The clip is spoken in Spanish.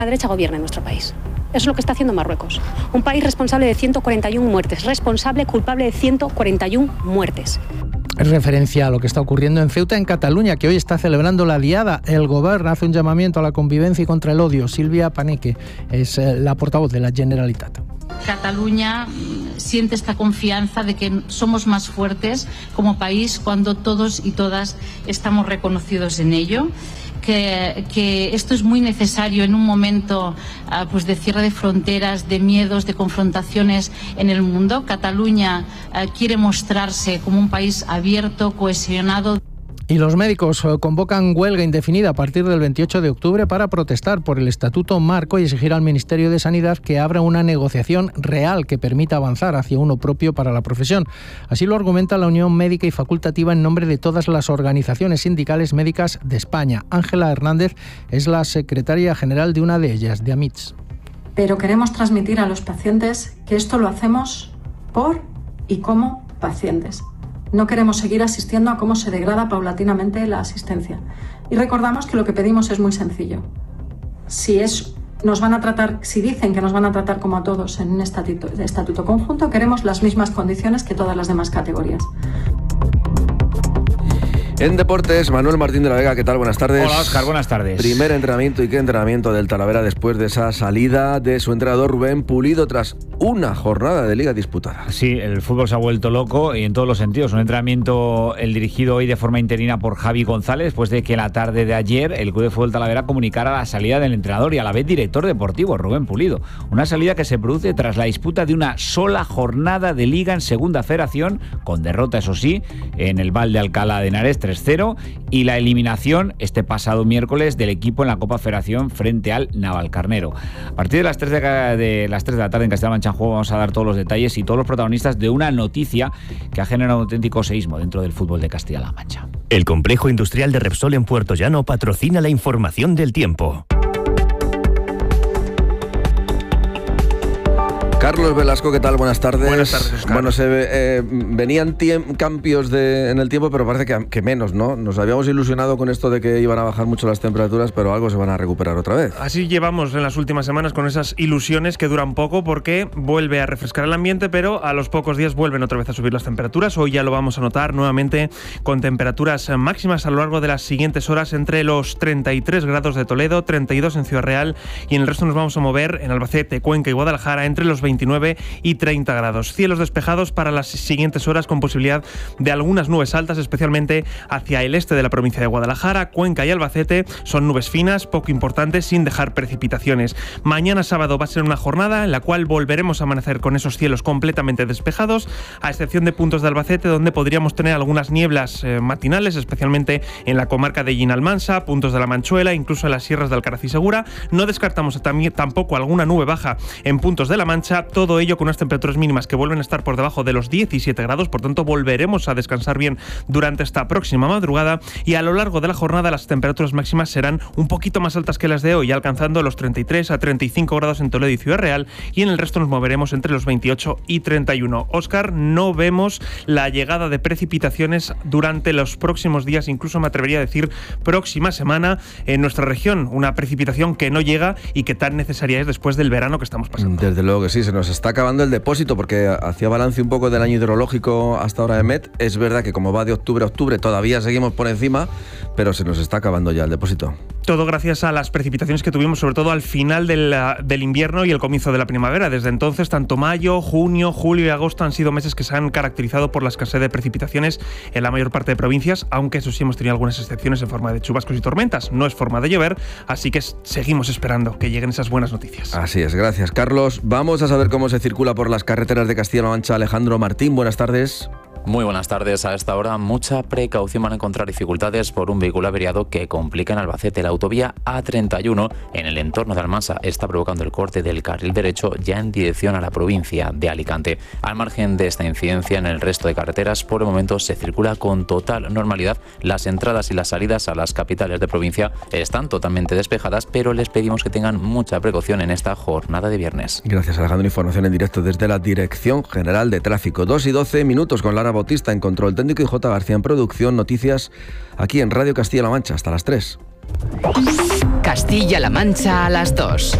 La derecha gobierna en nuestro país. Eso es lo que está haciendo Marruecos. Un país responsable de 141 muertes. Responsable, culpable de 141 muertes. Es referencia a lo que está ocurriendo en Ceuta, en Cataluña, que hoy está celebrando la Diada. El Govern hace un llamamiento a la convivencia y contra el odio. Silvia Paneque es la portavoz de la Generalitat. Cataluña siente esta confianza de que somos más fuertes como país cuando todos y todas estamos reconocidos en ello. Que esto es muy necesario en un momento pues de cierre de fronteras, de miedos, de confrontaciones en el mundo. Cataluña quiere mostrarse como un país abierto, cohesionado. Y los médicos convocan huelga indefinida a partir del 28 de octubre para protestar por el Estatuto Marco y exigir al Ministerio de Sanidad que abra una negociación real que permita avanzar hacia uno propio para la profesión. Así lo argumenta la Unión Médica y Facultativa en nombre de todas las organizaciones sindicales médicas de España. Ángela Hernández es la secretaria general de una de ellas, de AMITS. Pero queremos transmitir a los pacientes que esto lo hacemos por y como pacientes. No queremos seguir asistiendo a cómo se degrada paulatinamente la asistencia. Y recordamos que lo que pedimos es muy sencillo. Si dicen que nos van a tratar como a todos en un estatuto conjunto, queremos las mismas condiciones que todas las demás categorías. En deportes, Manuel Martín de la Vega, ¿qué tal? Buenas tardes. Hola, Óscar, buenas tardes. Primer entrenamiento, y qué entrenamiento del Talavera después de esa salida de su entrenador Rubén Pulido tras una jornada de liga disputada. Sí, el fútbol se ha vuelto loco y en todos los sentidos. Un entrenamiento dirigido hoy de forma interina por Javi González, después de que la tarde de ayer el Club de Fútbol Talavera comunicara la salida del entrenador y a la vez director deportivo, Rubén Pulido. Una salida que se produce tras la disputa de una sola jornada de liga en Segunda Federación, con derrota, eso sí, en el Val de Alcalá de Henares 3-0, y la eliminación este pasado miércoles del equipo en la Copa Federación frente al Navalcarnero. A partir de las 3 de la tarde en Castilla-La Mancha vamos a dar todos los detalles y todos los protagonistas de una noticia que ha generado un auténtico seísmo dentro del fútbol de Castilla-La Mancha. El complejo industrial de Repsol en Puerto Llano patrocina la información del tiempo. Carlos Velasco, ¿qué tal? Buenas tardes. Buenas tardes, Óscar. Bueno, venían cambios en el tiempo, pero parece que menos, ¿no? Nos habíamos ilusionado con esto de que iban a bajar mucho las temperaturas, pero algo se van a recuperar otra vez. Así llevamos en las últimas semanas con esas ilusiones que duran poco porque vuelve a refrescar el ambiente, pero a los pocos días vuelven otra vez a subir las temperaturas. Hoy ya lo vamos a notar nuevamente con temperaturas máximas a lo largo de las siguientes horas entre los 33 grados de Toledo, 32 en Ciudad Real y en el resto nos vamos a mover en Albacete, Cuenca y Guadalajara entre los 29 y 30 grados. Cielos despejados para las siguientes horas con posibilidad de algunas nubes altas, especialmente hacia el este de la provincia de Guadalajara, Cuenca y Albacete. Son nubes finas, poco importantes, sin dejar precipitaciones. Mañana sábado va a ser una jornada en la cual volveremos a amanecer con esos cielos completamente despejados, a excepción de puntos de Albacete donde podríamos tener algunas nieblas matinales, especialmente en la comarca de Llinalmansa, puntos de la Manchuela, incluso en las sierras de Alcaraz y Segura. No descartamos tampoco alguna nube baja en puntos de la Mancha. Todo ello con unas temperaturas mínimas que vuelven a estar por debajo de los 17 grados, por tanto volveremos a descansar bien durante esta próxima madrugada y a lo largo de la jornada las temperaturas máximas serán un poquito más altas que las de hoy, alcanzando los 33 a 35 grados en Toledo y Ciudad Real, y en el resto nos moveremos entre los 28 y 31. Óscar, no vemos la llegada de precipitaciones durante los próximos días, incluso me atrevería a decir próxima semana en nuestra región, una precipitación que no llega y que tan necesaria es después del verano que estamos pasando. Desde luego que sí, se nos está acabando el depósito porque hacía balance un poco del año hidrológico hasta ahora de Met. Es verdad que como va de octubre a octubre todavía seguimos por encima, pero se nos está acabando ya el depósito. Todo gracias a las precipitaciones que tuvimos, sobre todo al final del invierno y el comienzo de la primavera. Desde entonces, tanto mayo, junio, julio y agosto han sido meses que se han caracterizado por la escasez de precipitaciones en la mayor parte de provincias, aunque eso sí hemos tenido algunas excepciones en forma de chubascos y tormentas. No es forma de llover, así que seguimos esperando que lleguen esas buenas noticias. Así es, gracias Carlos. Vamos a saber cómo se circula por las carreteras de Castilla-La Mancha. Alejandro Martín, buenas tardes. Muy buenas tardes. A esta hora mucha precaución, van a encontrar dificultades por un vehículo averiado que complica en Albacete. La autovía A31 en el entorno de Almansa está provocando el corte del carril derecho ya en dirección a la provincia de Alicante. Al margen de esta incidencia, en el resto de carreteras por el momento se circula con total normalidad. Las entradas y las salidas a las capitales de provincia están totalmente despejadas, pero les pedimos que tengan mucha precaución en esta jornada de viernes. Gracias, Alejandro. Información en directo desde la Dirección General de Tráfico. 2:12 minutos con Lara Bautista en control técnico y J. García en producción. Noticias aquí en Radio Castilla-La Mancha hasta las 3. Castilla-La Mancha a las 2.